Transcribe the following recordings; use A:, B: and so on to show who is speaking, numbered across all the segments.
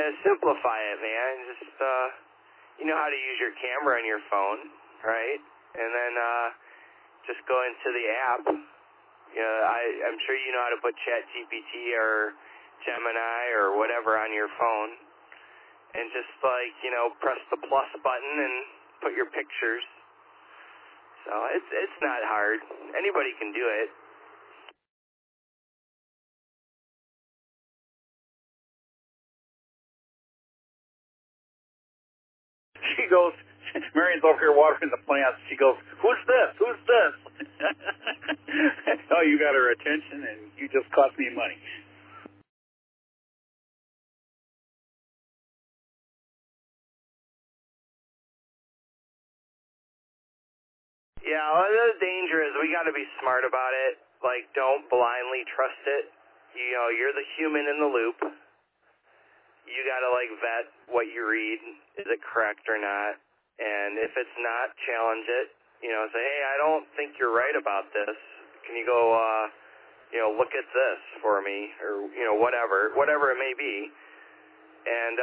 A: simplify it, man. Just, you know how to use your camera on your phone, right? And then just go into the app. You know, I'm sure you know how to put ChatGPT or Gemini or whatever on your phone. And just, like, you know, press the plus button and put your pictures. So it's not hard. Anybody can do it.
B: She goes, Marion's over here watering the plants. She goes, who's this? Who's this? Oh, you got her attention, and you just cost me money.
A: Yeah, well, the danger is we got to be smart about it. Like, don't blindly trust it. You know, you're the human in the loop. You got to, like, vet what you read. Is it correct or not? And if it's not, challenge it. You know, say, hey, I don't think you're right about this. Can you go, you know, look at this for me? Or, you know, whatever it may be. And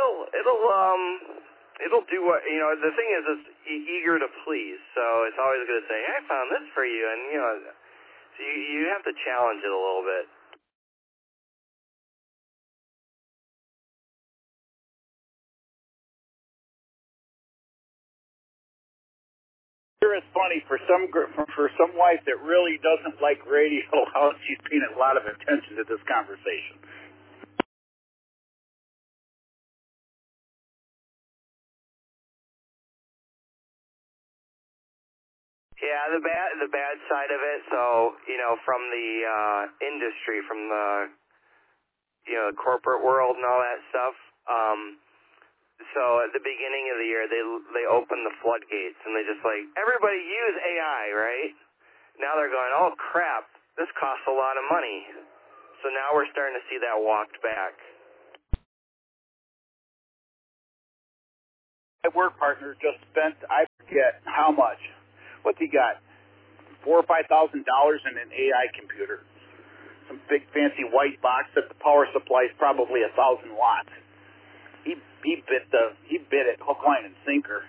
A: it'll do what, you know, the thing is it's eager to please. So it's always going to say, hey, I found this for you. And, you know, so you have to challenge it a little bit.
B: Sure, it's funny for some wife that really doesn't like radio, how she's paying a lot of attention to this conversation.
A: Yeah, the bad side of it. So, you know, from the industry, from the, you know, corporate world and all that stuff. So at the beginning of the year, they opened the floodgates and they just like, everybody use AI, right? Now they're going, oh crap, this costs a lot of money. So now we're starting to see that walked back.
B: My work partner just spent, I forget how much. What's he got? $4,000 or $5,000 in an AI computer. Some big fancy white box that the power supply is probably 1,000 watts. He bit it hook, line, and sinker.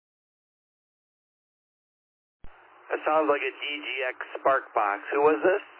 A: That sounds like a DGX Spark box. Who was this?